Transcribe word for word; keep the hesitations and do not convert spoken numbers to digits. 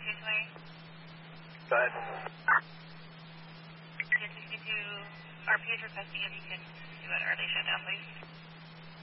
two twenty. Go ahead. K two two, R P is requesting if you can do an early shutdown, please.